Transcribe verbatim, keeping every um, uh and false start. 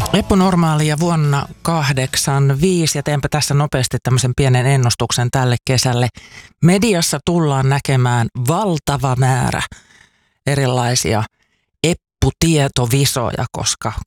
Eponormaalia vuonna kahdeksankymmentäviisi ja teenpä tässä nopeasti tämmöisen pienen ennustuksen tälle kesälle. Mediassa tullaan näkemään valtava määrä erilaisia epputietovisoja, koska